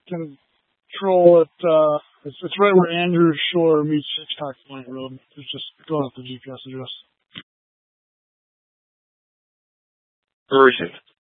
control it. It's right where Andrews Shore meets Hitchcock Point Road. It's just going off the GPS address. Where is it?